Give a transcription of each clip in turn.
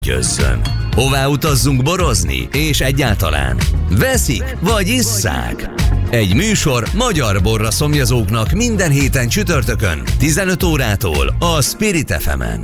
Győzzön. Hová utazzunk borozni, és egyáltalán veszik vagy isszák? Egy műsor magyar borra szomjazóknak minden héten csütörtökön 15 órától a Spirit FM-en.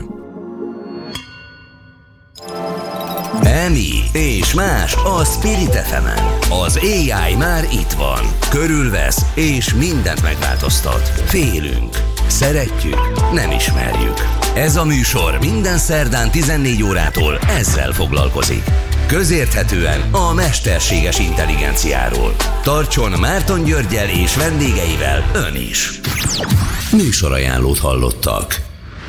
Emi és más a Spirit FM-en. Az AI már itt van, körülvesz és mindent megváltoztat. Félünk, szeretjük, nem ismerjük. Ez a műsor minden szerdán 14 órától ezzel foglalkozik. Közérthetően a mesterséges intelligenciáról. Tartson Márton Györggyel és vendégeivel ön is. Műsorajánlót hallottak.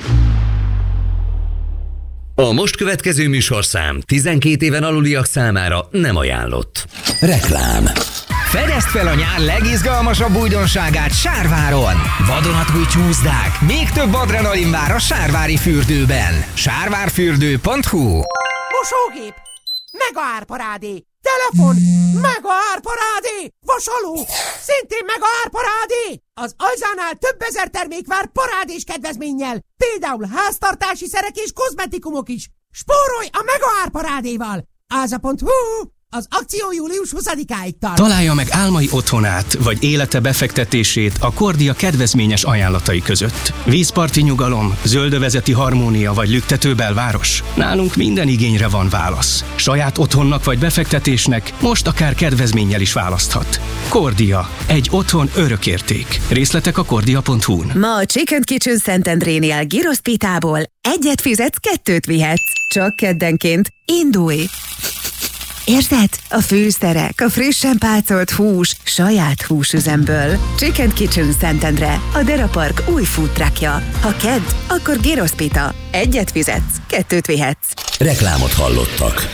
A most következő műsorszám 12 éven aluliak számára nem ajánlott. Reklám. Fedezd fel a nyár legizgalmasabb újdonságát Sárváron! Vadonatúj csúszdák, még több adrenalin vár a Sárvári fürdőben. Sárvárfürdő.hu. Mosógép, mega árparádé, telefon, mega árparádé, vasaló, szintén mega árparádé. Az Ajzánál több ezer termék vár parádés kedvezménnyel, például háztartási szerek és kozmetikumok is. Spórolj a mega árparádéval! Áza.hu. Az akció július 20-áig tart. Találja meg álmai otthonát, vagy élete befektetését a Kordia kedvezményes ajánlatai között. Vízparti nyugalom, zöldövezeti harmónia vagy lüktető belváros? Nálunk minden igényre van válasz. Saját otthonnak vagy befektetésnek most akár kedvezménnyel is választhat. Kordia. Egy otthon örökérték. Részletek a kordia.hu-n. Ma a Chicken Kitchen Szentendrénél Gyrosz Pitából egyet fizetsz, kettőt vihetsz. Csak keddenként. Indulj! Érzed? A fűszerek, a frissen pácolt hús, saját húsüzemből. Chicken Kitchen Szentendre, a Dera Park új food truckja. Ha kedd, akkor Gyrosz Pita. Egyet fizetsz, kettőt vihetsz. Reklámot hallottak.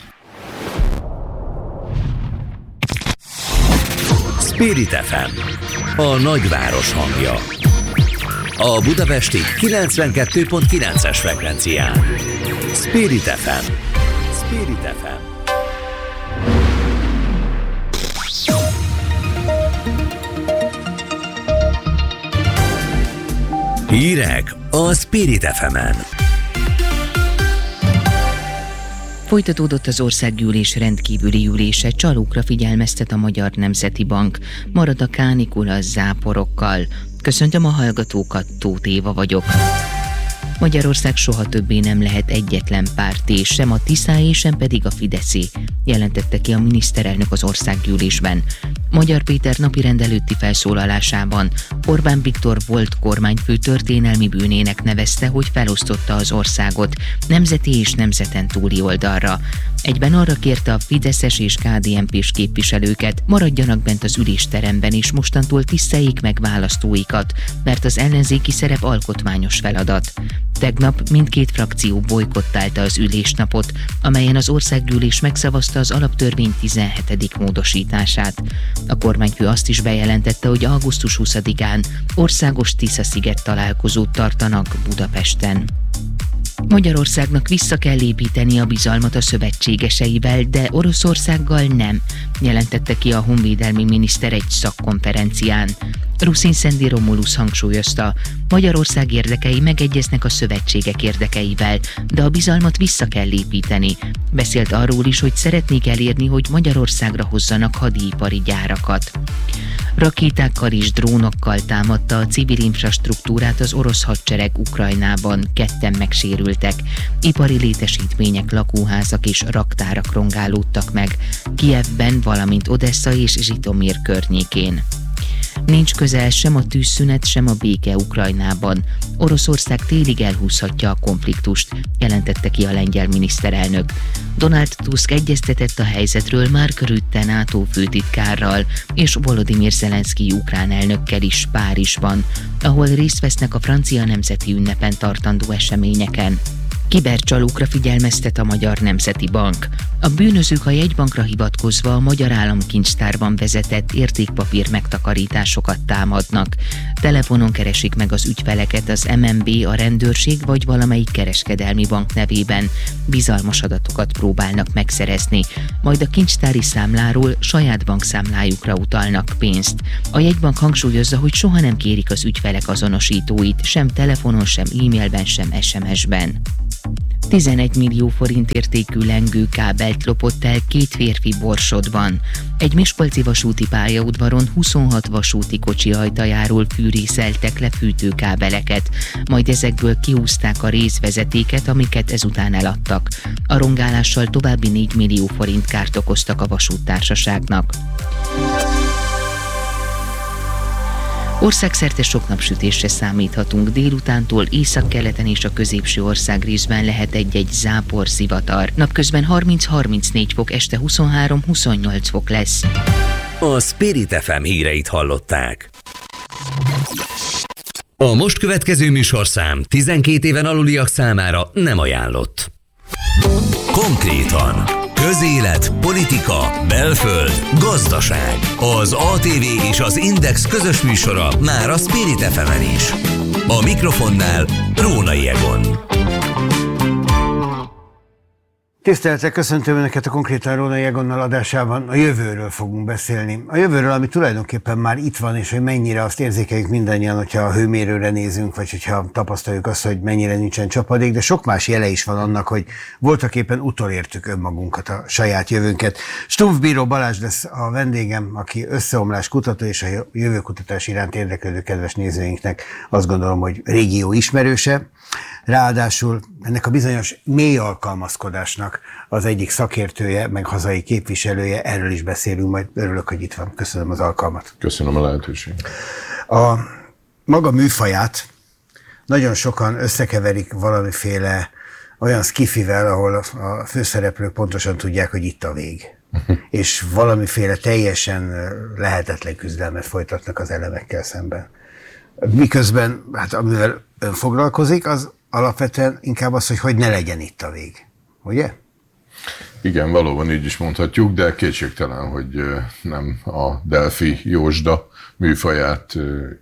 Spirit FM, a nagyváros hangja. A budapesti 92.9-es frekvencián. Spirit FM. Spirit FM. Hírek a Spirit FM-en. Folytatódott az országgyűlés rendkívüli ülése, csalókra figyelmeztet a Magyar Nemzeti Bank. Marad a kánikula záporokkal. Köszöntöm a hallgatókat, Tóth Éva vagyok. Magyarország soha többé nem lehet egyetlen párté, sem a Tiszáé, sem pedig a Fideszé, jelentette ki a miniszterelnök az országgyűlésben. Magyar Péter napirend előtti felszólalásában Orbán Viktor volt kormányfő történelmi bűnének nevezte, hogy felosztotta az országot nemzeti és nemzeten túli oldalra. Egyben arra kérte a fideszes és KDNP-s képviselőket, maradjanak bent az ülésteremben és mostantól tiszteljék meg választóikat, mert az ellenzéki szerep alkotmányos feladat. Tegnap mindkét frakció bojkottálta az ülésnapot, amelyen az országgyűlés megszavazta az alaptörvény 17. módosítását. A kormányfő azt is bejelentette, hogy augusztus 20-án országos Tisza-sziget találkozót tartanak Budapesten. Magyarországnak vissza kell építeni a bizalmat a szövetségeseivel, de Oroszországgal nem, jelentette ki a honvédelmi miniszter egy szakkonferencián. Ruszin Szendi Romulus hangsúlyozta, Magyarország érdekei megegyeznek a szövetségek érdekeivel, de a bizalmat vissza kell építeni. Beszélt arról is, hogy szeretnék elérni, hogy Magyarországra hozzanak hadipari gyárakat. Rakétákkal és drónokkal támadta a civil infrastruktúrát az orosz hadsereg Ukrajnában, 2 megsérültek. Ipari létesítmények, lakóházak és raktárak rongálódtak meg Kijevben, valamint Odessa és Zsitomir környékén. Nincs közel sem a tűzszünet, sem a béke Ukrajnában. Oroszország télig elhúzhatja a konfliktust, jelentette ki a lengyel miniszterelnök. Donald Tusk egyeztetett a helyzetről Mark Rutte NATO főtitkárral és Volodymyr Zelenszky ukrán elnökkel is Párizsban, ahol részt vesznek a francia nemzeti ünnepen tartandó eseményeken. Kibercsalókra figyelmeztet a Magyar Nemzeti Bank. A bűnözők a jegybankra hivatkozva a Magyar Államkincstárban vezetett értékpapír megtakarításokat támadnak. Telefonon keresik meg az ügyfeleket az MNB, a rendőrség vagy valamelyik kereskedelmi bank nevében. Bizalmas adatokat próbálnak megszerezni, majd a kincstári számláról saját bankszámlájukra utalnak pénzt. A jegybank hangsúlyozza, hogy soha nem kérik az ügyfelek azonosítóit, sem telefonon, sem e-mailben, sem SMS-ben. 11 millió forint értékű lengőkábelt lopott el 2 férfi Borsodban. Egy miskolci vasúti pályaudvaron 26 vasúti kocsi ajtajáról fűrészeltek le fűtőkábeleket, majd ezekből kihúzták a részvezetéket, amiket ezután eladtak. A rongálással további 4 millió forint kárt okoztak a vasúttársaságnak. Országszerte sok napsütésre számíthatunk, délutántól északkeleten és a középső országrészben lehet egy-egy zápor, zivatar. Napközben 30-34 fok, este 23-28 fok lesz. A Spirit FM híreit hallották. A most következő műsorszám 12 éven aluliak számára nem ajánlott. Konkrétan: közélet, politika, belföld, gazdaság. Az ATV és az Index közös műsora már a Spirit FM-en is. A mikrofonnál Rónai Egon. Tiszteletek, köszöntöm Önöket a Konkrétan Rónai Egonnal adásában. A jövőről fogunk beszélni. A jövőről, ami tulajdonképpen már itt van, és hogy mennyire azt érzékeljük mindannyian, hogyha a hőmérőre nézünk, vagy hogyha tapasztaljuk azt, hogy mennyire nincsen csapadék, de sok más jele is van annak, hogy voltaképpen utolértük önmagunkat, a saját jövőnket. Stumpf Bíró Balázs lesz a vendégem, aki összeomlás kutató, és a jövőkutatás iránt érdeklődő kedves nézőinknek azt gondolom, hogy régió ismerőse. Ráadásul ennek a bizonyos mély alkalmazkodásnak az egyik szakértője, meg hazai képviselője, erről is beszélünk, majd örülök, hogy itt van. Köszönöm az alkalmat. Köszönöm a lehetőséget. A maga műfaját nagyon sokan összekeverik valamiféle olyan skifivel, ahol a főszereplők pontosan tudják, hogy itt a vég. És valamiféle teljesen lehetetlen küzdelmet folytatnak az elemekkel szemben. Miközben, hát amivel ön foglalkozik, az alapvetően inkább az, hogy ne legyen itt a vég. Ugye? Igen, valóban így is mondhatjuk, de kétségtelen, hogy nem a Delfi Józsda műfaját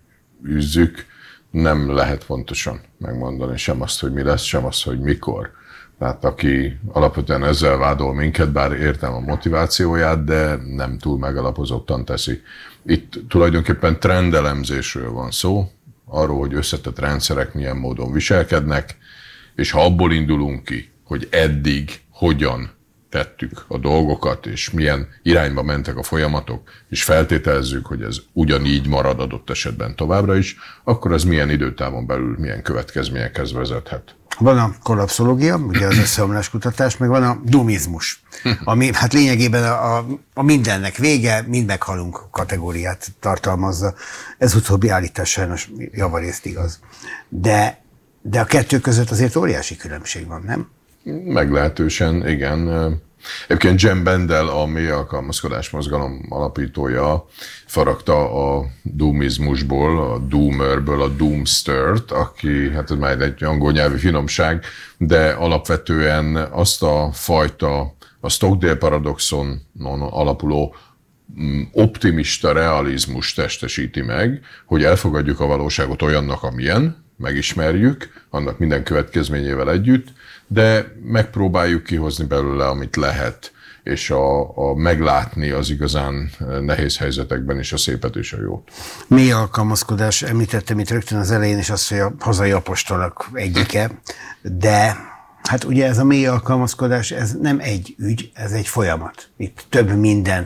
űzzük. Nem lehet pontosan megmondani sem azt, hogy mi lesz, sem azt, hogy mikor. Tehát aki alapvetően ezzel vádol minket, bár értem a motivációját, de nem túl megalapozottan teszi. Itt tulajdonképpen trendelemzésről van szó, arról, hogy összetett rendszerek milyen módon viselkednek, és ha abból indulunk ki, hogy eddig hogyan tettük a dolgokat, és milyen irányba mentek a folyamatok, és feltételezzük, hogy ez ugyanígy marad adott esetben továbbra is, akkor az milyen időtávon belül milyen következményekhez vezethet. Van a kollapszológia, ugye az összeomláskutatás, meg van a dumizmus, ami hát lényegében a mindennek vége, mind meghalunk kategóriát tartalmazza. Ez utóbbi állítás sajnos javarészt igaz. De a kettő között azért óriási különbség van, nem? Meglehetősen, igen. Egyébként Jem Bendel, a mély alkalmazkodás mozgalom alapítója, faragta a doomizmusból, a doomerből a doomstert, aki, hát ez már egy angol nyelvi finomság, de alapvetően azt a fajta, a Stockdale-paradoxon alapuló optimista realizmus testesíti meg, hogy elfogadjuk a valóságot olyannak, amilyen, megismerjük, annak minden következményével együtt, de megpróbáljuk kihozni belőle, amit lehet, és a meglátni az igazán nehéz helyzetekben is a szépet és a jót. Mély alkalmazkodás, említettem itt rögtön az elején is azt, hogy a hazai apostolok egyike, de hát ugye ez a mély alkalmazkodás, ez nem egy ügy, ez egy folyamat. Itt több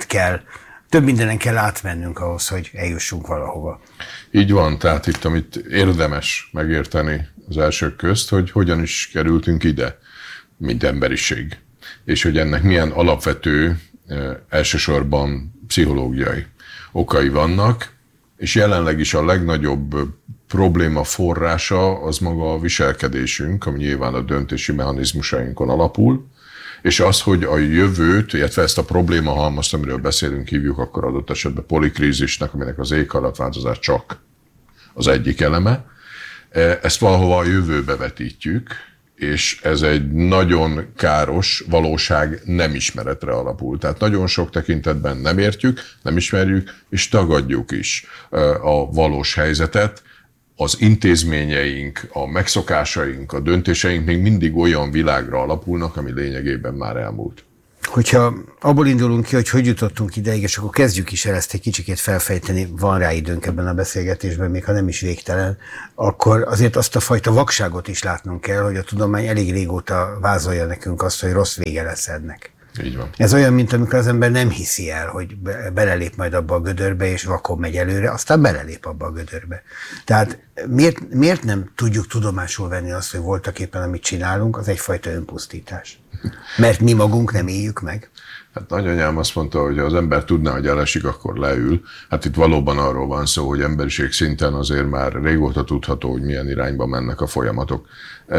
mindenen kell átmennünk ahhoz, hogy eljussunk valahova. Így van, tehát itt, amit érdemes megérteni az elsők közt, hogy hogyan is kerültünk ide, mint emberiség, és hogy ennek milyen alapvető, elsősorban pszichológiai okai vannak, és jelenleg is a legnagyobb probléma forrása az maga a viselkedésünk, ami nyilván a döntési mechanizmusainkon alapul, és az, hogy a jövőt, illetve ezt a problémahalmazt, amiről beszélünk, hívjuk akkor adott esetben polikrízisnek, aminek az éghajlatváltozás csak az egyik eleme, ezt valahova a jövőbe vetítjük, és ez egy nagyon káros valóság nem ismeretre alapul. Tehát nagyon sok tekintetben nem értjük, nem ismerjük, és tagadjuk is a valós helyzetet. Az intézményeink, a megszokásaink, a döntéseink még mindig olyan világra alapulnak, ami lényegében már elmúlt. Hogyha abból indulunk ki, hogy jutottunk ideig, és akkor kezdjük is el ezt egy kicsikét felfejteni, van rá időnk ebben a beszélgetésben, még ha nem is végtelen, akkor azért azt a fajta vakságot is látnunk kell, hogy a tudomány elég régóta vázolja nekünk azt, hogy rossz vége lesz ennek. Így van. Ez olyan, mint amikor az ember nem hiszi el, hogy belelép majd abba a gödörbe, és vakon megy előre, aztán belelép abba a gödörbe. Tehát miért nem tudjuk tudomásul venni azt, hogy voltak éppen, amit csinálunk, az egyfajta önpusztítás? Mert mi magunk nem éljük meg. Hát nagyanyám azt mondta, hogy ha az ember tudná, hogy elesik, akkor leül. Hát itt valóban arról van szó, hogy emberiség szinten azért már régóta tudható, hogy milyen irányba mennek a folyamatok.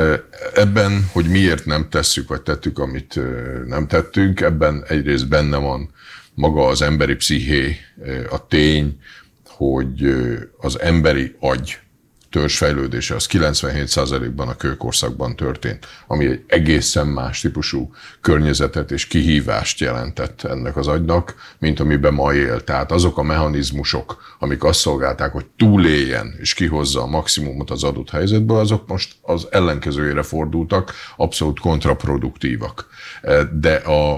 Ebben, hogy miért nem tesszük, vagy tettük, amit nem tettünk, ebben egyrészt benne van maga az emberi psziché, a tény, hogy az emberi agy törzsfejlődése az 97%-ban a kőkorszakban történt, ami egy egészen más típusú környezetet és kihívást jelentett ennek az agynak, mint amiben ma él. Tehát azok a mechanizmusok, amik azt szolgálták, hogy túléljen és kihozza a maximumot az adott helyzetből, azok most az ellenkezőjére fordultak, abszolút kontraproduktívak. De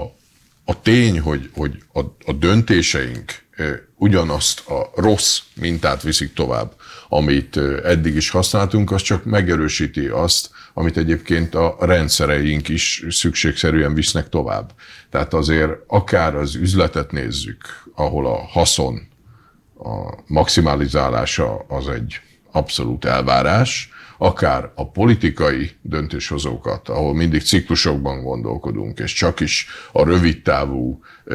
a tény, hogy a döntéseink ugyanazt a rossz mintát viszik tovább, amit eddig is használtunk, az csak megerősíti azt, amit egyébként a rendszereink is szükségszerűen visznek tovább. Tehát azért akár az üzletet nézzük, ahol a haszon, a maximalizálása az egy abszolút elvárás, akár a politikai döntéshozókat, ahol mindig ciklusokban gondolkodunk, és csak is a rövidtávú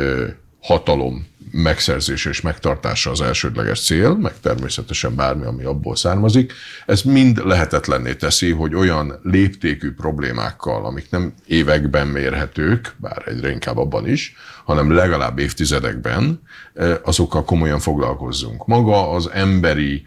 hatalom megszerzése és megtartása az elsődleges cél, meg természetesen bármi, ami abból származik, ez mind lehetetlenné teszi, hogy olyan léptékű problémákkal, amik nem években mérhetők, bár egyre inkább abban is, hanem legalább évtizedekben, azokkal komolyan foglalkozzunk. Maga az emberi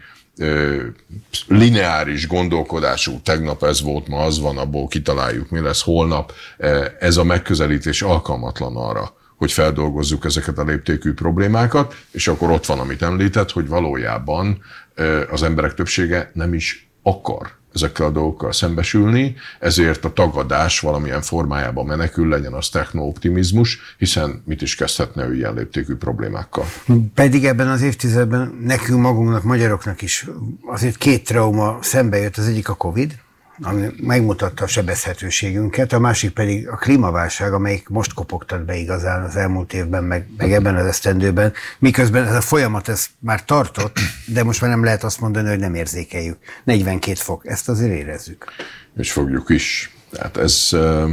lineáris gondolkodású, tegnap ez volt, ma az van, abból kitaláljuk, mi lesz holnap, ez a megközelítés alkalmatlan arra, hogy feldolgozzuk ezeket a léptékű problémákat, és akkor ott van, amit említett, hogy valójában az emberek többsége nem is akar ezekkel a dolgokkal szembesülni, ezért a tagadás valamilyen formájában menekül, legyen az techno-optimizmus, hiszen mit is kezdhetne ő ilyen léptékű problémákkal. Pedig ebben az évtizedben nekünk magunknak, magyaroknak is azért két trauma szembe jött, az egyik a Covid, ami megmutatta a sebezhetőségünket, a másik pedig a klímaválság, amelyik most kopogtat be igazán az elmúlt évben, meg ebben az esztendőben, miközben ez a folyamat ez már tartott, de most már nem lehet azt mondani, hogy nem érzékeljük. 42 fok, ezt azért érezzük. És fogjuk is. Tehát ez,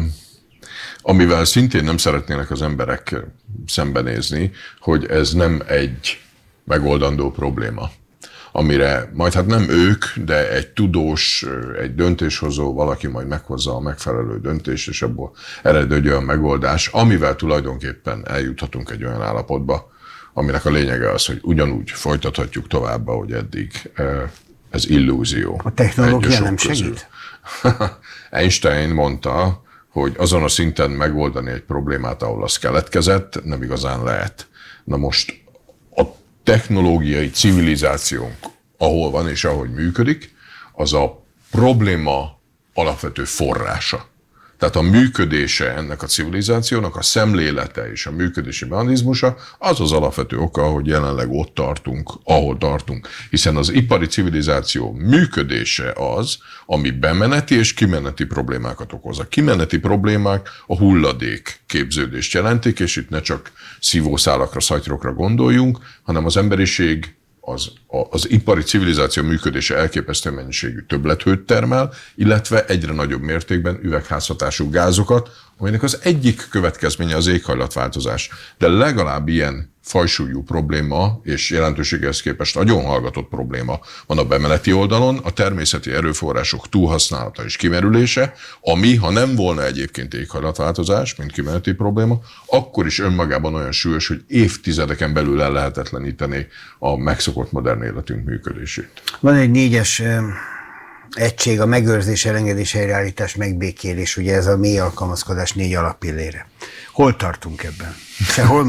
amivel szintén nem szeretnének az emberek szembenézni, hogy ez nem egy megoldandó probléma, amire majd hát nem ők, de egy tudós, egy döntéshozó, valaki majd meghozza a megfelelő döntést, és abból ered egy olyan megoldás, amivel tulajdonképpen eljuthatunk egy olyan állapotba, aminek a lényege az, hogy ugyanúgy folytathatjuk tovább, ahogy eddig. Ez illúzió. A technológia nem segít? Einstein mondta, hogy azon a szinten megoldani egy problémát, ahol az keletkezett, nem igazán lehet. Na most a technológiai civilizációnk, ahol van és ahogy működik, az a probléma alapvető forrása. Tehát a működése ennek a civilizációnak, a szemlélete és a működési mechanizmusa az az alapvető oka, hogy jelenleg ott tartunk, ahol tartunk. Hiszen az ipari civilizáció működése az, ami bemeneti és kimeneti problémákat okoz. A kimeneti problémák a hulladék képződést jelentik, és itt ne csak szívószálakra, szatyrokra gondoljunk, hanem az emberiség az ipari civilizáció működése elképesztő mennyiségű többlethőt termel, illetve egyre nagyobb mértékben üvegházhatású gázokat, aminek az egyik következménye az éghajlatváltozás. De legalább ilyen fajsúlyú probléma, és jelentőséghez képest nagyon hallgatott probléma van a bemeneti oldalon, a természeti erőforrások túlhasználata és kimerülése, ami, ha nem volna egyébként éghajlatváltozás, mint kimeneti probléma, akkor is önmagában olyan súlyos, hogy évtizedeken belül ellehetetleníteni a megszokott modern életünk működését. Van egy 4-es egység, a megőrzés, elengedés, helyreállítás, megbékélés, ugye ez a mély alkalmazkodás 4 alappillére. Hol tartunk ebben? Sehol még?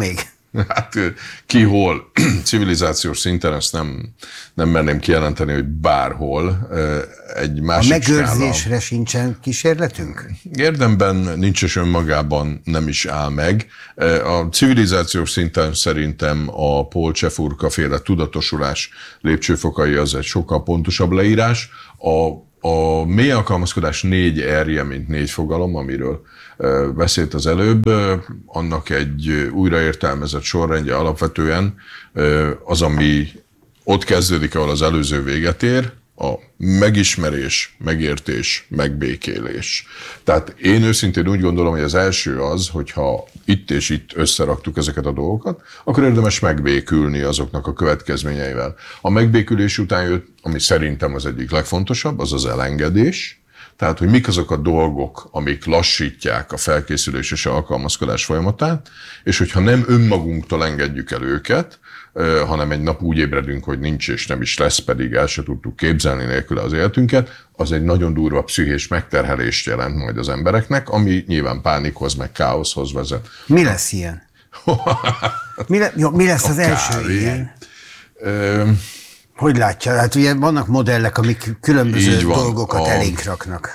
Hát ki hol, civilizációs szinten ezt nem merném kijelenteni, hogy bárhol. Egy másik a megőrzésre sincsen kísérletünk? Érdemben nincs, és önmagában nem is áll meg. A civilizációs szinten szerintem a Paul Csefurka féle tudatosulás lépcsőfokai az egy sokkal pontosabb leírás. A mély alkalmazkodás 4 R-je, mint 4 fogalom, amiről beszélt az előbb, annak egy újraértelmezett sorrendje alapvetően az, ami ott kezdődik, ahol az előző véget ér, a megismerés, megértés, megbékélés. Tehát én őszintén úgy gondolom, hogy az első az, hogyha itt és itt összeraktuk ezeket a dolgokat, akkor érdemes megbékülni azoknak a következményeivel. A megbékülés után jött, ami szerintem az egyik legfontosabb, az az elengedés. Tehát, hogy mik azok a dolgok, amik lassítják a felkészülés és alkalmazkodás folyamatát, és hogyha nem önmagunktól engedjük el őket, hanem egy nap úgy ébredünk, hogy nincs és nem is lesz, pedig el se tudtuk képzelni nélküle az életünket, az egy nagyon durva pszichés megterhelést jelent majd az embereknek, ami nyilván pánikhoz, meg káoszhoz vezet. Mi lesz ilyen? Mi lesz az első ilyen? Hogy látja? Hát ugye vannak modellek, amik különböző dolgokat elénk raknak.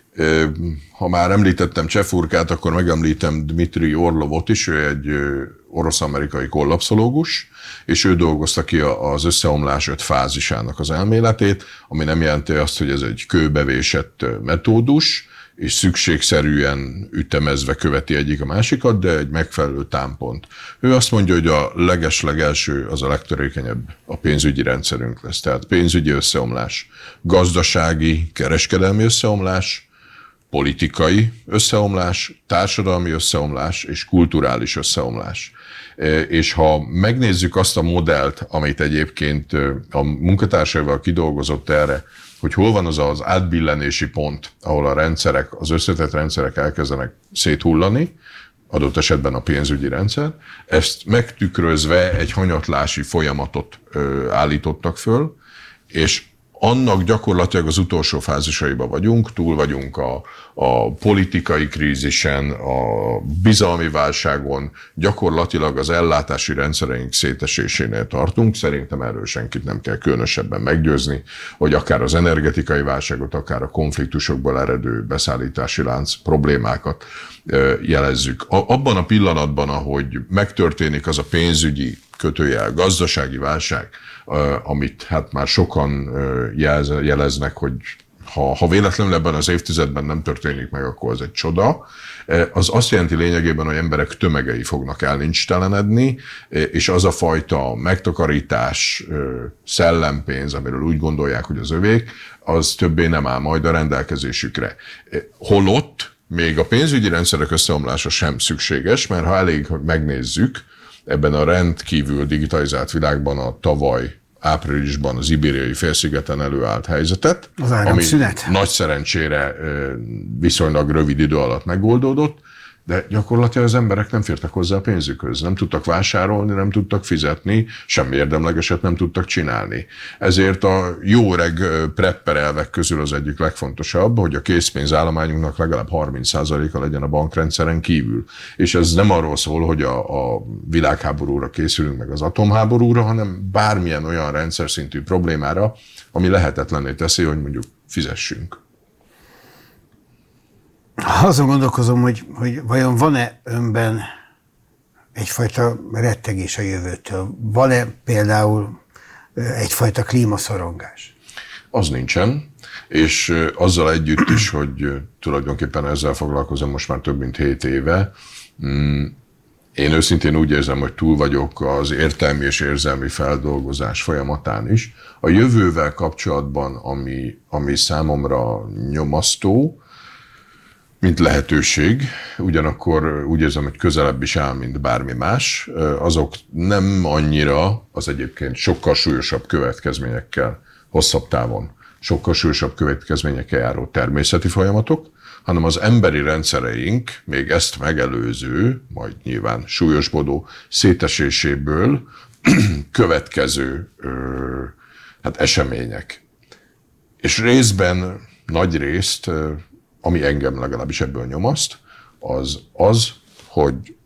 Ha már említettem Csefurkát, akkor megemlítem Dmitri Orlovot is, ő egy orosz-amerikai kollapszológus, és ő dolgozta ki az összeomlás 5 fázisának az elméletét, ami nem jelenti azt, hogy ez egy kőbevésett metódus, és szükségszerűen ütemezve követi egyik a másikat, de egy megfelelő támpont. Ő azt mondja, hogy a legeslegelső, az a legtörékenyebb a pénzügyi rendszerünk lesz. Tehát pénzügyi összeomlás, gazdasági, kereskedelmi összeomlás, politikai összeomlás, társadalmi összeomlás és kulturális összeomlás. És ha megnézzük azt a modellt, amit egyébként a munkatársaival kidolgozott erre, hogy hol van az átbillenési pont, ahol a rendszerek, az összetett rendszerek elkezdenek széthullani, adott esetben a pénzügyi rendszer, ezt megtükrözve egy hanyatlási folyamatot állítottak föl, és annak gyakorlatilag az utolsó fázisaiban vagyunk, túl vagyunk a politikai krízisen, a bizalmi válságon, gyakorlatilag az ellátási rendszereink szétesésénél tartunk. Szerintem erről senkit nem kell különösebben meggyőzni, hogy akár az energetikai válságot, akár a konfliktusokból eredő beszállítási lánc problémákat jelezzük. Abban a pillanatban, ahogy megtörténik az a pénzügyi kötőjel gazdasági válság, amit hát már sokan jeleznek, hogy ha véletlenül ebben az évtizedben nem történik meg, akkor az egy csoda. Az azt jelenti lényegében, hogy emberek tömegei fognak elnincstelenedni, és az a fajta megtakarítás, szellempénz, amiről úgy gondolják, hogy az övék, az többé nem áll majd a rendelkezésükre. Holott még a pénzügyi rendszerek összeomlása sem szükséges, mert ha elég, hogy megnézzük, ebben a rendkívül digitalizált világban a tavaly áprilisban az Ibériai félszigeten előállt helyzetet, ami nagy szerencsére viszonylag rövid idő alatt megoldódott, de gyakorlatilag az emberek nem fértek hozzá a pénzükhöz, nem tudtak vásárolni, nem tudtak fizetni, semmi érdemlegeset nem tudtak csinálni. Ezért a jó öreg prepper elvek közül az egyik legfontosabb, hogy a készpénzállományunknak legalább 30%-a legyen a bankrendszeren kívül. És ez nem arról szól, hogy a világháborúra készülünk meg az atomháborúra, hanem bármilyen olyan rendszer szintű problémára, ami lehetetlenné teszi, hogy mondjuk fizessünk. Azon gondolkozom, hogy vajon van-e önben egyfajta rettegés a jövőtől? Van-e például egyfajta klímaszorongás? Az nincsen, és azzal együtt is, hogy tulajdonképpen ezzel foglalkozom most már több mint 7 éve, én őszintén úgy érzem, hogy túl vagyok az értelmi és érzelmi feldolgozás folyamatán is. A jövővel kapcsolatban, ami számomra nyomasztó, mint lehetőség, ugyanakkor úgy érzem, hogy közelebb is áll, mint bármi más, azok nem annyira az egyébként sokkal súlyosabb következményekkel, hosszabb távon, sokkal súlyosabb következményekkel járó természeti folyamatok, hanem az emberi rendszereink még ezt megelőző, majd nyilván súlyosbodó széteséséből következő események. És részben, nagy részt, ami engem legalábbis ebből nyomaszt, az, hogy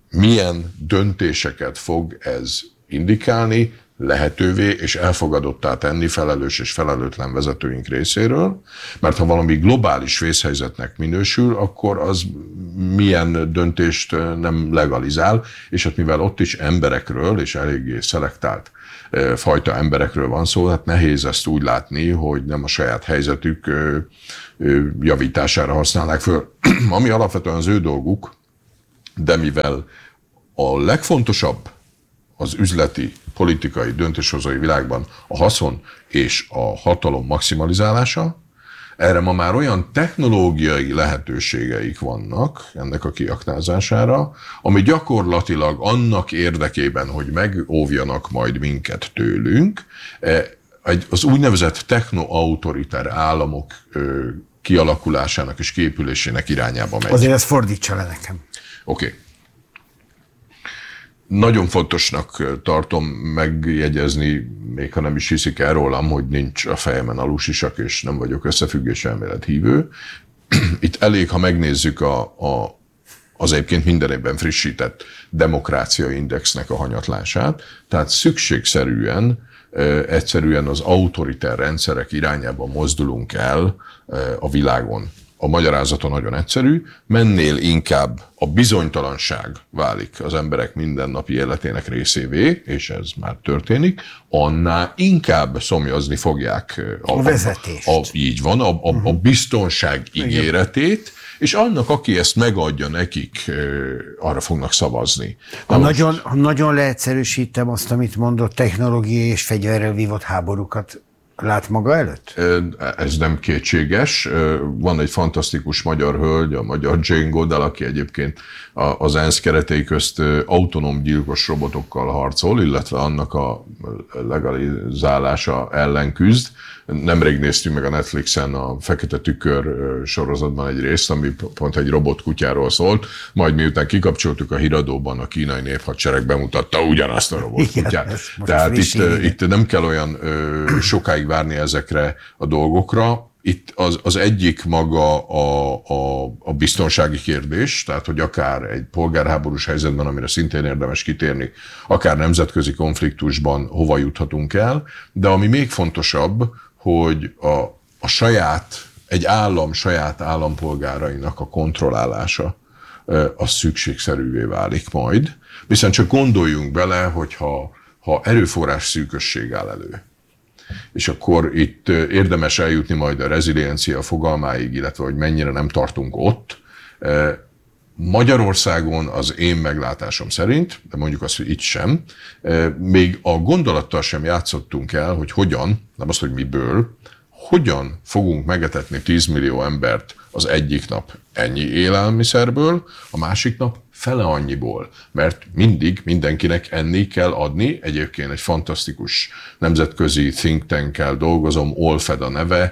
milyen döntéseket fog ez indikálni, lehetővé és elfogadottá tenni felelős és felelőtlen vezetőink részéről, mert ha valami globális vészhelyzetnek minősül, akkor az milyen döntést nem legalizál, és hát mivel ott is emberekről és eléggé szelektált fajta emberekről van szó, hát nehéz ezt úgy látni, hogy nem a saját helyzetük javítására használnák föl, ami alapvetően az ő dolguk, de mivel a legfontosabb az üzleti, politikai, döntéshozói világban a haszon és a hatalom maximalizálása, erre ma már olyan technológiai lehetőségeik vannak ennek a kiaknázására, ami gyakorlatilag annak érdekében, hogy megóvjanak majd minket tőlünk, az úgynevezett techno-autoriter államok kialakulásának és kiépülésének irányába megy. Azért ezt fordítsa le nekem. Oké. Nagyon fontosnak tartom megjegyezni, még ha nem is hiszik el rólam, hogy nincs a fejemen alusisak, és nem vagyok összefüggés elmélet hívő. Itt elég, ha megnézzük az egyébként minden évben frissített demokrácia indexnek a hanyatlását, tehát szükségszerűen egyszerűen az autoriter rendszerek irányába mozdulunk el a világon. A magyarázata nagyon egyszerű, mennél inkább a bizonytalanság válik az emberek mindennapi életének részévé, és ez már történik, annál inkább szomjazni fogják a vezetést. Így van, a biztonság ígéretét, és annak, aki ezt megadja nekik, arra fognak szavazni. Ha nagyon leegyszerűsítem azt, amit mondott, technológiai és fegyverrel vívott háborúkat lát maga előtt? Ez nem kétséges. Van egy fantasztikus magyar hölgy, a magyar Jane Goodall, aki egyébként az ENSZ keretei közt autonóm gyilkos robotokkal harcol, illetve annak a legalizálása ellen küzd. Nemrég néztünk meg a Netflixen a Fekete Tükör sorozatban egy részt, ami pont egy robotkutyáról szólt, majd miután kikapcsoltuk a híradóban, a kínai néphadsereg bemutatta ugyanazt a robotkutyát. Tehát itt nem kell olyan sokáig várni ezekre a dolgokra. Itt az egyik maga a biztonsági kérdés, tehát hogy akár egy polgárháborús helyzetben, amire szintén érdemes kitérni, akár nemzetközi konfliktusban hova juthatunk el, de ami még fontosabb, hogy egy állam saját állampolgárainak a kontrollálása az szükségszerűvé válik majd. Viszont csak gondoljunk bele, hogy ha erőforrás szűkösség áll elő, és akkor itt érdemes eljutni majd a reziliencia fogalmáig, illetve hogy mennyire nem tartunk ott. Magyarországon az én meglátásom szerint, de mondjuk azt, hogy itt sem, még a gondolattal sem játszottunk el, hogy hogyan, nem azt, hogy miből, hogyan fogunk megetetni 10 millió embert az egyik nap ennyi élelmiszerből, a másik nap fele annyiból. Mert mindig mindenkinek enni kell adni. Egyébként egy fantasztikus nemzetközi think tankkel dolgozom, All-Fed a neve.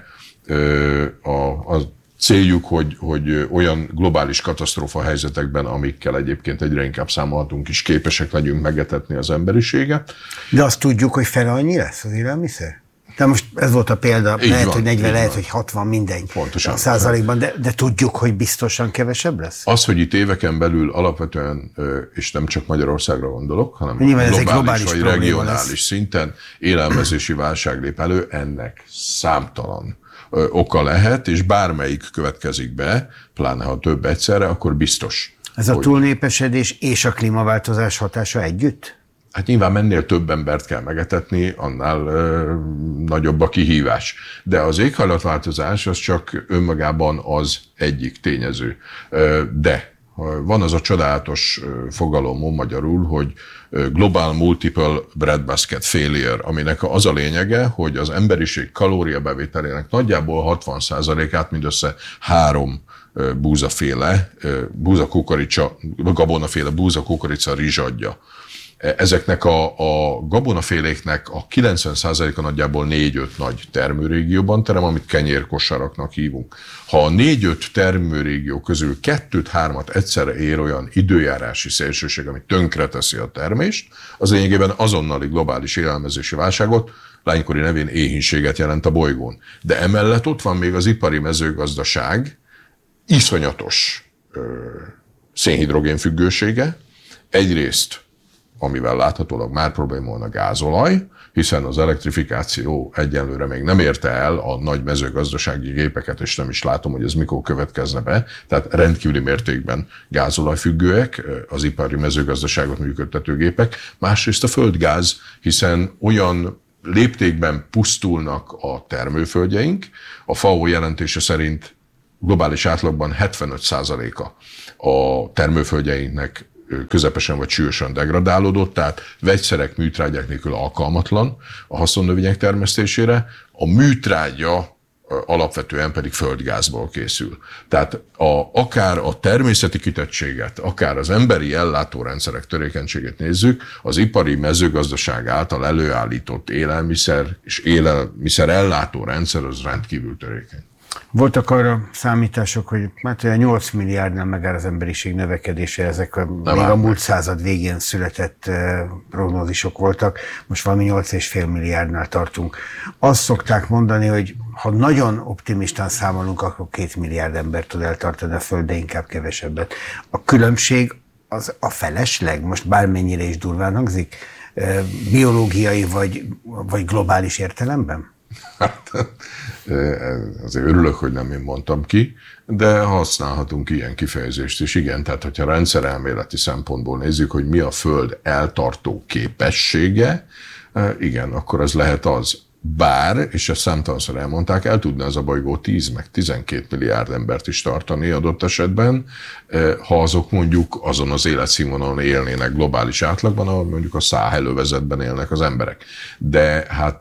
A céljuk, hogy olyan globális katasztrófa helyzetekben, amikkel egyébként egyre inkább számolhatunk is, képesek legyünk megetetni az emberiséget. De azt tudjuk, hogy fele annyi lesz az élelmiszer? De most ez volt a példa, így lehet, van, hogy 40, lehet, hogy 60, mindegy pontosan, százalékban, de tudjuk, hogy biztosan kevesebb lesz? Az, hogy itt éveken belül alapvetően, és nem csak Magyarországra gondolok, hanem globális vagy regionális szinten élelmezési válság lép elő, ennek számtalan oka lehet, és bármelyik következik be, pláne ha több egyszerre, akkor biztos. Ez a túlnépesedés és a klímaváltozás hatása együtt? Hát nyilván mennél több embert kell megetetni, annál nagyobb a kihívás. De az éghajlatváltozás az csak önmagában az egyik tényező. De van az a csodálatos fogalom magyarul, hogy Global Multiple Breadbasket Failure, aminek az a lényege, hogy az emberiség kalóriabevételének nagyjából 60%-át mindössze 3 búzaféle, gabonaféle búza, kukorica, rizs adja. Ezeknek a gabonaféléknek a 90%-a nagyjából 4-5 nagy termőrégióban terem, amit kenyérkosaraknak hívunk. Ha a 4-5 termőrégió közül 2-3-at egyszerre ér olyan időjárási szélsőség, ami tönkreteszi a termést, az lényegében azonnali globális élelmezési válságot, lánykori nevén éhínséget jelent a bolygón. De emellett ott van még az ipari mezőgazdaság iszonyatos szénhidrogén függősége, egyrészt, amivel láthatólag már probléma van a gázolaj, hiszen az elektrifikáció egyenlőre még nem érte el a nagy mezőgazdasági gépeket, és nem is látom, hogy ez mikor következne be. Tehát rendkívüli mértékben gázolajfüggőek az ipari mezőgazdaságot működtető gépek. Másrészt a földgáz, hiszen olyan léptékben pusztulnak a termőföldjeink. A FAO jelentése szerint globális átlagban 75%-a a termőföldjeinknek közepesen vagy súlyosan degradálódott, tehát vegyszerek, műtrágyák nélkül alkalmatlan a haszonnövények termesztésére. A műtrágya alapvetően pedig földgázból készül. Tehát akár a természeti kitettséget, akár az emberi ellátórendszerek törékenységét nézzük, az ipari mezőgazdaság által előállított élelmiszer és élelmiszer ellátórendszer az rendkívül törékeny. Voltak arra számítások, hogy már olyan 8 milliárdnál megáll az emberiség növekedése, ezek még a múlt század végén született prognózisok voltak, most valami 8,5 milliárdnál tartunk. Azt szokták mondani, hogy ha nagyon optimistán számolunk, akkor 2 milliárd ember tud eltartani a Föld, de inkább kevesebbet. A különbség az a felesleg, most bármennyire is durván hangzik, biológiai vagy globális értelemben? Hát azért örülök, hogy nem én mondtam ki, de használhatunk ilyen kifejezést is. Igen, tehát hogyha rendszerelméleti szempontból nézzük, hogy mi a Föld eltartó képessége, igen, akkor ez lehet az. Bár, és ezt számtalanszor elmondták, el tudna ez a bolygó 10 meg 12 milliárd embert is tartani adott esetben, ha azok mondjuk azon az életszínvonalon élnének globális átlagban, ahol mondjuk a Száhel övezetben élnek az emberek. De hát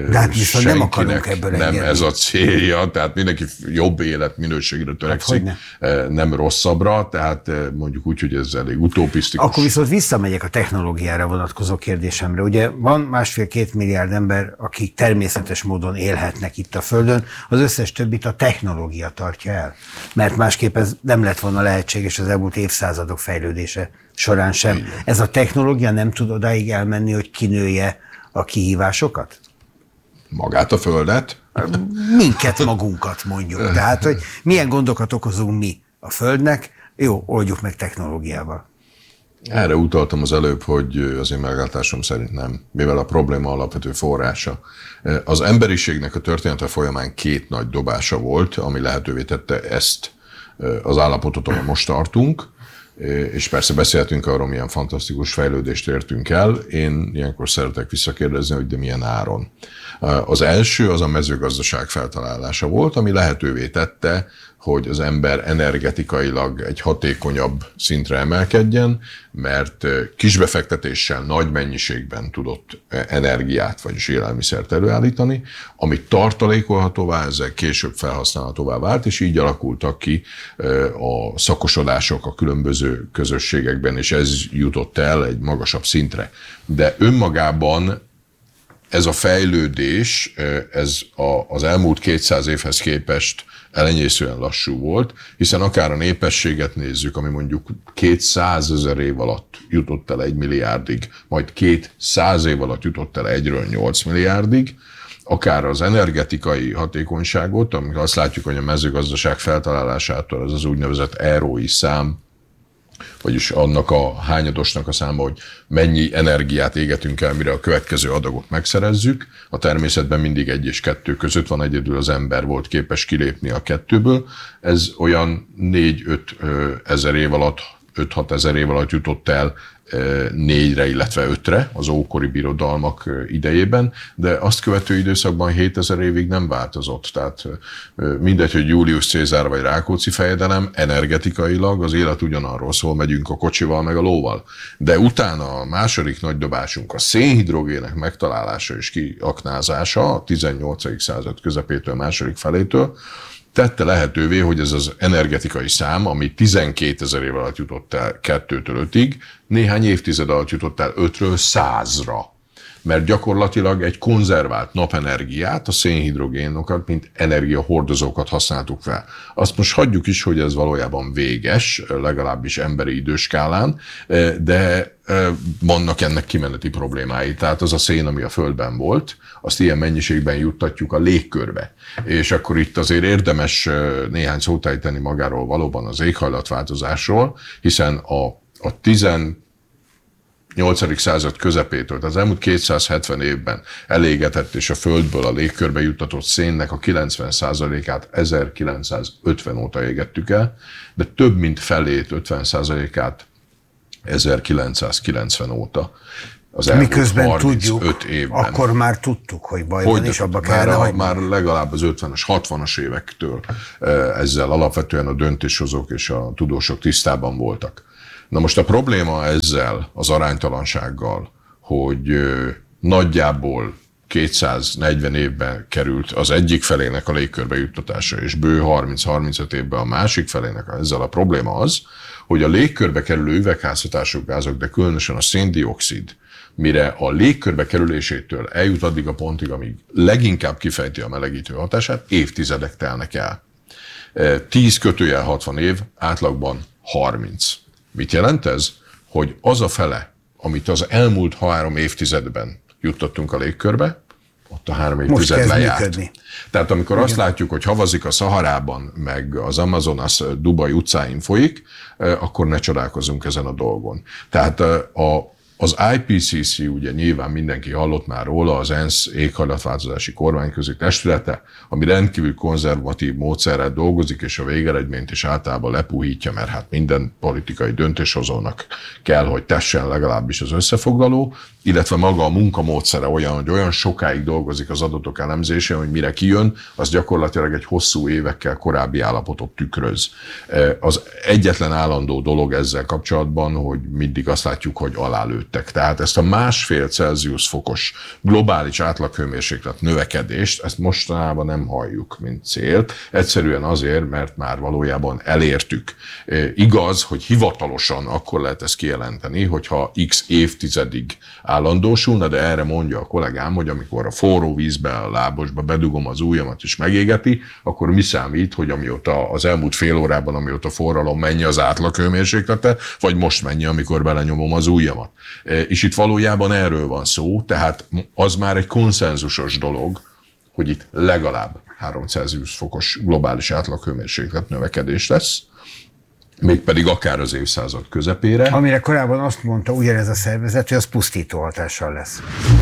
senkinek nem ez a célja, tehát mindenki jobb életminőségre törekszik, nem rosszabbra, tehát mondjuk úgy, hogy ez elég utopisztikus. Akkor viszont visszamegyek a technológiára vonatkozó kérdésemre. Ugye van 1,5-2 milliárd ember, akik természetes módon élhetnek itt a Földön, az összes többit a technológia tartja el. Mert másképp ez nem lett volna lehetséges az elmúlt évszázadok fejlődése során sem. Igen. Ez a technológia nem tud odáig elmenni, hogy kinője a kihívásokat? Magát a Földet? Minket, magunkat mondjuk. Tehát, hogy milyen gondokat okozunk mi a Földnek, jó, oldjuk meg technológiával. Erre utaltam az előbb, hogy az én meglátásom szerint nem, mivel a probléma alapvető forrása. Az emberiségnek a története folyamán 2 nagy dobása volt, ami lehetővé tette ezt az állapotot, ahol most tartunk, és persze beszéltünk arról, milyen fantasztikus fejlődést értünk el. Én ilyenkor szeretek visszakérdezni, hogy de milyen áron. Az első az a mezőgazdaság feltalálása volt, ami lehetővé tette, hogy az ember energetikailag egy hatékonyabb szintre emelkedjen, mert kisbefektetéssel nagy mennyiségben tudott energiát, vagyis élelmiszert előállítani, ami tartalékolhatóvá, ezzel később felhasználhatóvá vált, és így alakultak ki a szakosodások a különböző közösségekben, és ez jutott el egy magasabb szintre. De önmagában ez a fejlődés, ez az elmúlt 200 évhez képest elenyészően lassú volt, hiszen akár a népességet nézzük, ami mondjuk 200 000 év alatt jutott el 1 milliárdig, majd 200 év alatt jutott el 1-ről 8 milliárdig, akár az energetikai hatékonyságot, amikor azt látjuk, hogy a mezőgazdaság feltalálásától ez az úgynevezett ROI szám, vagyis annak a hányadosnak a száma, hogy mennyi energiát égetünk el, mire a következő adagot megszerezzük. A természetben mindig 1 és 2 között van, egyedül az ember volt képes kilépni a 2-ből. Ez olyan 4-5 ezer év alatt, 5-6 ezer év alatt jutott el 4-re, illetve 5-re az ókori birodalmak idejében, de azt követő időszakban 7000 évig nem változott. Tehát mindegy, hogy Julius Cézár vagy Rákóczi fejedelem, energetikailag az élet ugyanarról szól, megyünk a kocsival meg a lóval. De utána a második nagy dobásunk, a szénhidrogének megtalálása és kiaknázása a 18. század közepétől, második felétől, tette lehetővé, hogy ez az energetikai szám, ami 12 000 év alatt jutott el 2-től 5-ig, néhány évtized alatt jutott el 5-ről 100-ra. Mert gyakorlatilag egy konzervált napenergiát, a szénhidrogénokat, mint energiahordozókat használtuk fel. Azt most hagyjuk is, hogy ez valójában véges, legalábbis emberi időskálán, de vannak ennek kimeneti problémái. Tehát az a szén, ami a Földben volt, azt ilyen mennyiségben juttatjuk a légkörbe. És akkor itt azért érdemes néhány szót ejteni magáról valóban az éghajlatváltozásról, hiszen a 8. század közepétől, az elmúlt 270 évben elégetett és a Földből a légkörbe juttatott szénnek a 90%-át 1950 óta égettük el, de több mint felét, 50%-át 1990 óta. Az miközben tudjuk, évben. Akkor már tudtuk, hogy baj van, és abba kellene hagyni. Már legalább az 50-es, 60-as évektől ezzel alapvetően a döntéshozók és a tudósok tisztában voltak. Na most a probléma ezzel az aránytalansággal, hogy nagyjából 240 évben került az egyik felének a légkörbe juttatása, és bő 30-35 évben a másik felének ezzel a probléma az, hogy a légkörbe kerülő üvegházhatású gázok, de különösen a széndioxid, mire a légkörbe kerülésétől eljut addig a pontig, amíg leginkább kifejti a melegítő hatását, évtizedek telnek el. 10-60 év, átlagban 30. Mit jelent ez? Hogy az a fele, amit az elmúlt 3 évtizedben juttattunk a légkörbe, ott a 3 évtized lejárt. Működni. Tehát amikor azt látjuk, hogy havazik a Szaharában, meg az Amazonas Dubai utcáin folyik, akkor ne csodálkozzunk ezen a dolgon. Tehát az IPCC, ugye nyilván mindenki hallott már róla, az ENSZ éghajlatváltozási kormányközi testülete, ami rendkívül konzervatív módszerrel dolgozik, és a végeredményt is általában lepuhítja, mert hát minden politikai döntéshozónak kell, hogy tessen legalábbis az összefoglaló, illetve maga a munkamódszere olyan, hogy olyan sokáig dolgozik az adatok elemzésén, hogy mire kijön, az gyakorlatilag egy hosszú évekkel korábbi állapotot tükröz. Az egyetlen állandó dolog ezzel kapcsolatban, hogy mindig azt látjuk, hogy alálőttek. Tehát ezt a 1,5 Celsius fokos globális átlaghőmérséklet növekedést, ezt mostanában nem halljuk, mint célt. Egyszerűen azért, mert már valójában elértük. Igaz, hogy hivatalosan akkor lehet ezt kijelenteni, hogyha x évtizedig állandósulna, de erre mondja a kollégám, hogy amikor a forró vízbe, a lábosba bedugom az ujjamat és megégeti, akkor mi számít, hogy amióta az elmúlt fél órában, amióta forralom, mennyi az átlaghőmérséklete, vagy most mennyi, amikor belenyomom az ujjamat. És itt valójában erről van szó, tehát az már egy konszenzusos dolog, hogy itt legalább 3 Celsius fokos globális átlaghőmérséklet növekedés lesz, mégpedig akár az évszázad közepére. Amire korábban azt mondta ugyanez a szervezet, hogy az pusztító hatással lesz.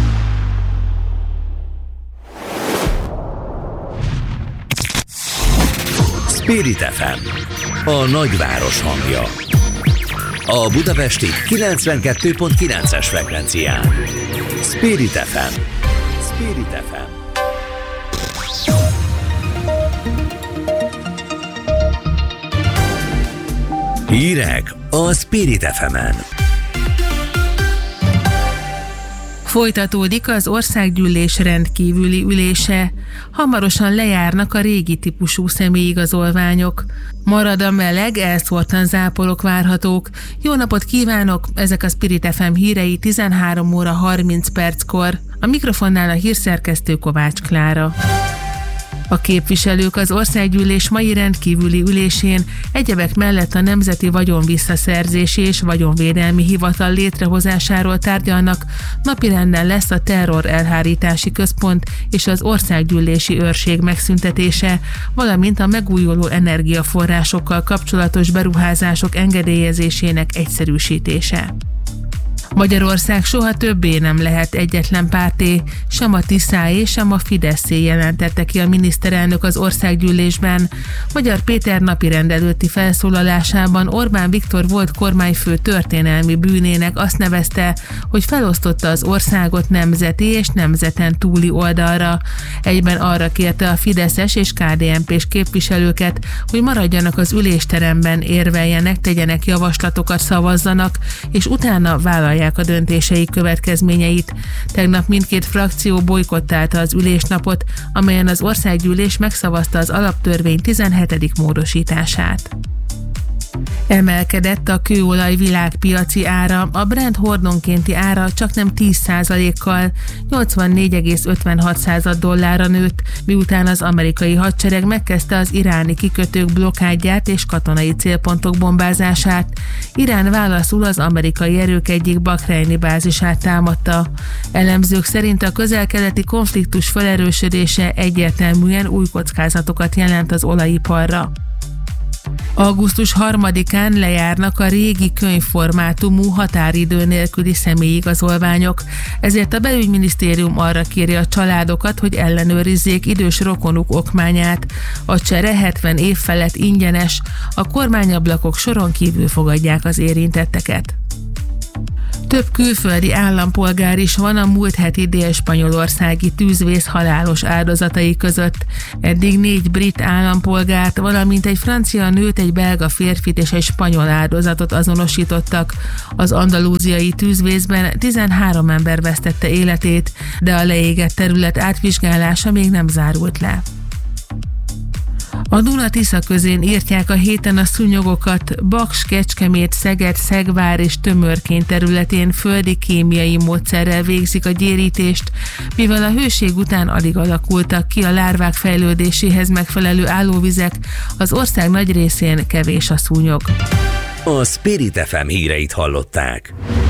Spirit FM, a nagyváros hangja. A budapesti 92.9-es frekvencián. Spirit FM. Spirit FM. Hírek a Spirit FM-en. Folytatódik az országgyűlés rendkívüli ülése. Hamarosan lejárnak a régi típusú személyigazolványok. Marad a meleg, elszórtan záporok várhatók. Jó napot kívánok, ezek a Spirit FM hírei 13 óra 30 perckor. A mikrofonnál a hírszerkesztő Kovács Klára. A képviselők az országgyűlés mai rendkívüli ülésén egyebek mellett a Nemzeti Vagyonvisszaszerzési és Vagyonvédelmi Hivatal létrehozásáról tárgyalnak, napirenden lesz a terror elhárítási központ és az országgyűlési őrség megszüntetése, valamint a megújuló energiaforrásokkal kapcsolatos beruházások engedélyezésének egyszerűsítése. Magyarország soha többé nem lehet egyetlen párté, sem a Tiszáé, sem a Fideszé, jelentette ki a miniszterelnök az országgyűlésben. Magyar Péter napirend előtti felszólalásában Orbán Viktor volt kormányfő történelmi bűnének azt nevezte, hogy felosztotta az országot nemzeti és nemzeten túli oldalra. Egyben arra kérte a fideszes és KDNP-s képviselőket, hogy maradjanak az ülésteremben, érveljenek, tegyenek javaslatokat, szavazzanak, és utána vállalják a döntéseik következményeit. Tegnap mindkét frakció bojkottálta az ülésnapot, amelyen az országgyűlés megszavazta az alaptörvény 17. módosítását. Emelkedett a kőolaj világpiaci ára, a Brent hordonkénti ára csaknem 10%-kal, 84,56 dollárra nőtt, miután az amerikai hadsereg megkezdte az iráni kikötők blokkádját és katonai célpontok bombázását. Irán válaszul az amerikai erők egyik bahreini bázisát támadta. Elemzők szerint a közel-keleti konfliktus felerősödése egyértelműen új kockázatokat jelent az olajiparra. Augusztus 3-án lejárnak a régi könyvformátumú határidő nélküli személyigazolványok, ezért a belügyminisztérium arra kéri a családokat, hogy ellenőrizzék idős rokonuk okmányát. A csere 70 év felett ingyenes, a kormányablakok soron kívül fogadják az érintetteket. Több külföldi állampolgár is van a múlt heti dél-spanyolországi tűzvész halálos áldozatai között. Eddig 4 brit állampolgárt, valamint egy francia nőt, egy belga férfit és egy spanyol áldozatot azonosítottak. Az andalúziai tűzvészben 13 ember vesztette életét, de a leégett terület átvizsgálása még nem zárult le. A Duna-Tisza közén írtják a héten a szúnyogokat. Baks, Kecskemét, Szeged, Szegvár és Tömörkény területén földi kémiai módszerrel végzik a gyérítést, mivel a hőség után alig alakultak ki a lárvák fejlődéséhez megfelelő állóvizek, az ország nagy részén kevés a szúnyog. A Spirit FM híreit hallották.